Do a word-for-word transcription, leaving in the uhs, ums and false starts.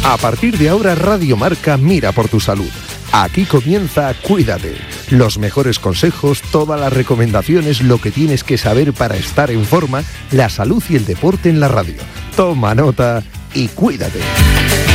A partir de ahora, Radio Marca mira por tu salud. Aquí comienza Cuídate. Los mejores consejos, todas las recomendaciones, lo que tienes que saber para estar en forma, la salud y el deporte en la radio. Toma nota y cuídate.